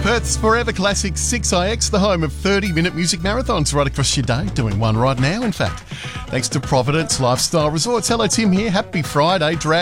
Perth's Forever Classic 6IX, the home of 30-minute music marathons right across your day. Doing one right now, in fact. Thanks to Providence Lifestyle Resorts. Hello, Tim here. Happy Friday.